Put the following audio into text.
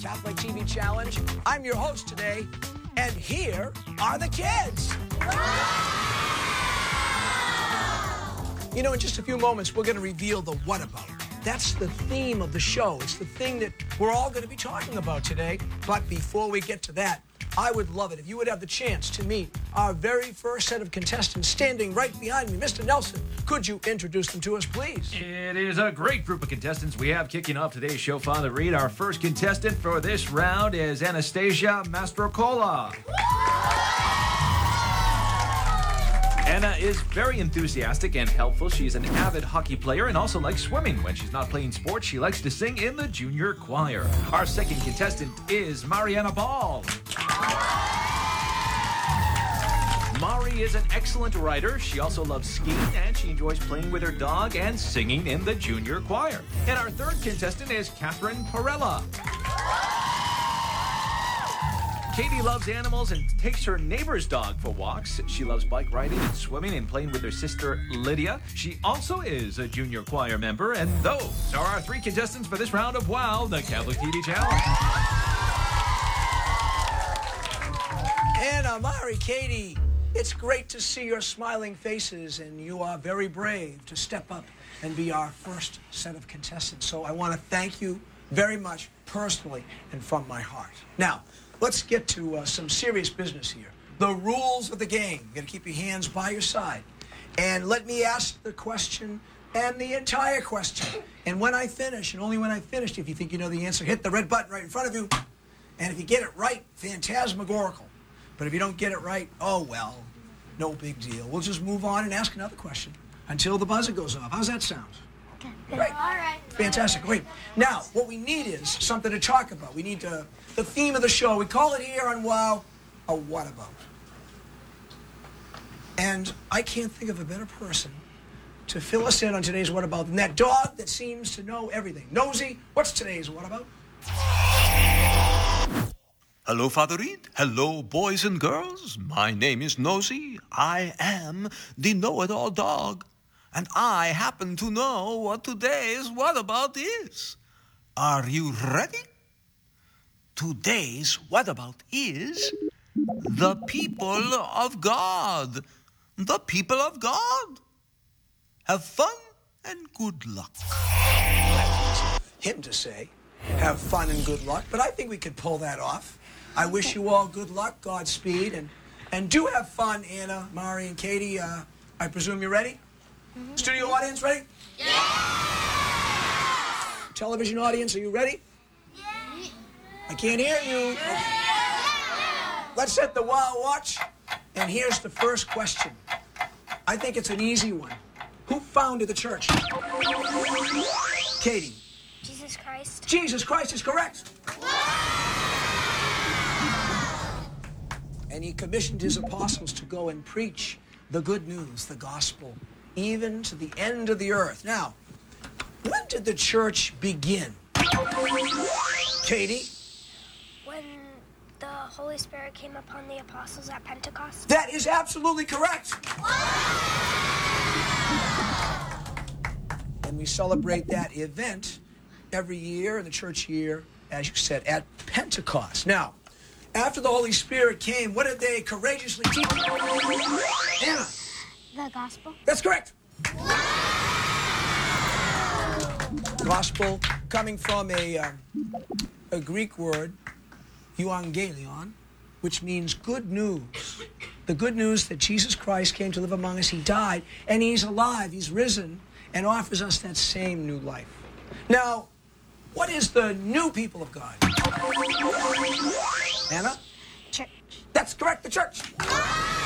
Catholic TV Challenge. I'm your host today, and here are the kids. You know, in just a few moments, we're going to reveal the what about. That's the theme of the show. It's the thing that we're all going to be talking about today. But before we get to that, I would love it if you would have the chance to meet our very first set of contestants standing right behind me. Mr. Nelson, could you introduce them to us, please? It is a great group of contestants we have kicking off today's show, Father Reed. Our first contestant for this round is Anastasia Mastrocola. Anna is very enthusiastic and helpful. She's an avid hockey player and also likes swimming. When she's not playing sports, she likes to sing in the junior choir. Our second contestant is Mariana Ball. Mari is an excellent writer. She also loves skiing, and she enjoys playing with her dog and singing in the junior choir. And our third contestant is Catherine Parella. Katie loves animals and takes her neighbor's dog for walks. She loves bike riding and swimming and playing with her sister Lydia. She also is a junior choir member. And those are our three contestants for this round of WOW, the Catholic TV Challenge. Anna, Mari, Katie, it's great to see your smiling faces, and you are very brave to step up and be our first set of contestants. So I want to thank you very much personally and from my heart. Now, let's get to some serious business here. The rules of the game. You've got to keep your hands by your side. And let me ask the question and the entire question. And when I finish, and only when I finish, if you think you know the answer, hit the red button right in front of you. And if you get it right, phantasmagorical. But if you don't get it right, oh well, no big deal. We'll just move on and ask another question until the buzzer goes off. How's that sound? Right. All right. Fantastic. Great. Now, what we need is something to talk about. We need the theme of the show. We call it here on WOW, a what about. And I can't think of a better person to fill us in on today's what about than that dog that seems to know everything. Nosy, what's today's what about? Hello, Father Reed. Hello, boys and girls. My name is Nosy. I am the know-it-all dog. And I happen to know what today's what about is. Are you ready? Today's what about is the people of God. The people of God. Have fun and good luck. Him to say, have fun and good luck, but I think we could pull that off. I wish you all good luck, Godspeed, and do have fun, Anna, Mari, and Katie. I presume you're ready? Mm-hmm. Studio audience, ready? Yeah! Television audience, are you ready? Yeah! I can't hear you. Yeah! Let's set the WOW watch, and here's the first question. I think it's an easy one. Who founded the church? Katie. Jesus Christ. Jesus Christ is correct. And he commissioned his apostles to go and preach the good news, the gospel, even to the end of the earth. Now, when did the church begin? Katie? When the Holy Spirit came upon the apostles at Pentecost. That is absolutely correct. And we celebrate that event every year in the church year, as you said, at Pentecost. Now, after the Holy Spirit came, what did they courageously teach? Anna. The gospel. That's correct. Gospel coming from a Greek word, euangelion, which means good news. The good news that Jesus Christ came to live among us. He died, and he's alive. He's risen, and offers us that same new life. Now, what is the new people of God? Anna? Church. That's correct, the church.